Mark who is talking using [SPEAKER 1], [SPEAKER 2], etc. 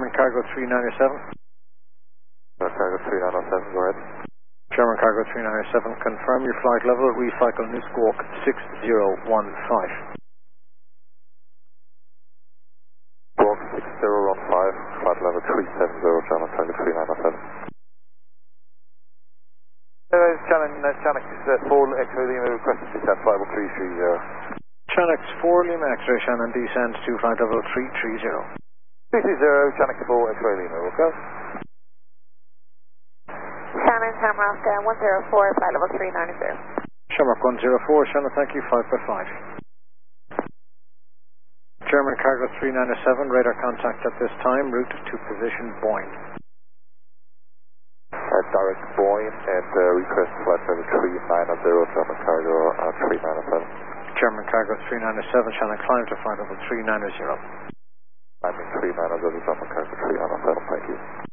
[SPEAKER 1] German Cargo 397.
[SPEAKER 2] Cargo 3907, go ahead.
[SPEAKER 1] German Cargo 397, confirm your flight level, recycle New Squawk 6015.
[SPEAKER 2] Squawk 6015, flight level 370, German Cargo 3907. Channel 4 X-ray Lima, requested descent flight level 330.
[SPEAKER 1] Channel 4 Lima X-ray Shannon, descend to flight level 330.
[SPEAKER 2] 330, Channel 4 X-ray Lima, okay?
[SPEAKER 3] Shannon, Shamrock 104, flight level 390.
[SPEAKER 1] Shamrock 104, Shannon, thank you, 5x5. German Cargo 397, radar contact at this time, route to position Boyne.
[SPEAKER 2] Direct Boyne and request flight level 390, German Cargo 397.
[SPEAKER 1] German Cargo 397, Shannon, climb to flight level 390.
[SPEAKER 2] Climbing 390, German Cargo 397, thank you.